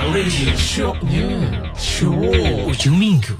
Radio, syoknya hujung minggu.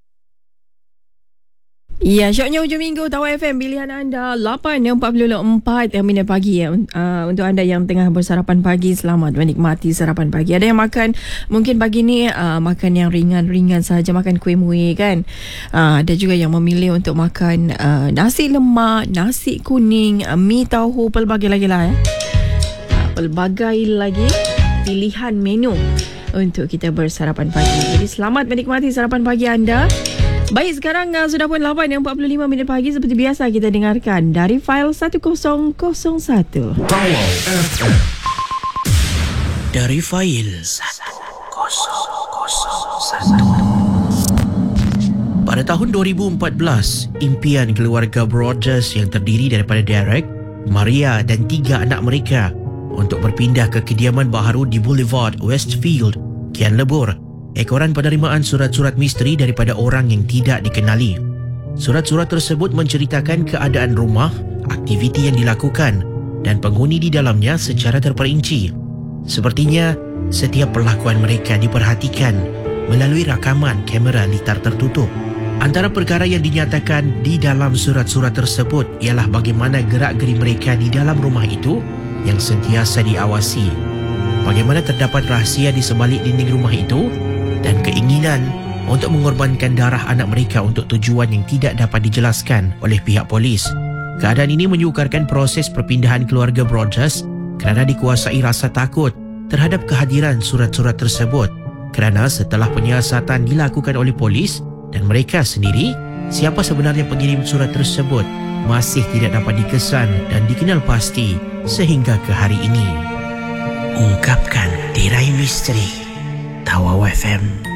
Ya, syoknya hujung minggu Tawar FM, pilihan anda 8.44 minit pagi ya. Untuk anda yang tengah bersarapan pagi, selamat menikmati sarapan pagi. Ada yang makan, mungkin pagi ni makan yang ringan-ringan saja, makan kuih muih kan. Ada juga yang memilih untuk makan nasi lemak, nasi kuning, mi tahu, pelbagai lagi lah ya. Pelbagai lagi pilihan menu untuk kita bersarapan pagi. Jadi selamat menikmati sarapan pagi anda. Baik, sekarang sudah pun 8.45 minit pagi. Seperti biasa kita dengarkan dari file 1001. Dari file 1001. Pada tahun 2014, impian keluarga Brodgers yang terdiri daripada Derek, Maria dan 3 anak mereka untuk berpindah ke kediaman baharu di Boulevard Westfield kian lebur. Ekoran penerimaan surat-surat misteri daripada orang yang tidak dikenali. Surat-surat tersebut menceritakan keadaan rumah, aktiviti yang dilakukan dan penghuni di dalamnya secara terperinci. Sepertinya setiap perlakuan mereka diperhatikan melalui rakaman kamera litar tertutup. Antara perkara yang dinyatakan di dalam surat-surat tersebut ialah bagaimana gerak-geri mereka di dalam rumah itu yang sentiasa diawasi. Bagaimana terdapat rahsia di sebalik dinding rumah itu dan keinginan untuk mengorbankan darah anak mereka untuk tujuan yang tidak dapat dijelaskan oleh pihak polis. Keadaan ini menyukarkan proses perpindahan keluarga Brodgers kerana dikuasai rasa takut terhadap kehadiran surat-surat tersebut, kerana setelah penyiasatan dilakukan oleh polis dan mereka sendiri, siapa sebenarnya pengirim surat tersebut masih tidak dapat dikesan dan dikenal pasti sehingga ke hari ini. Ungkapkan tirai misteri Tawar FM.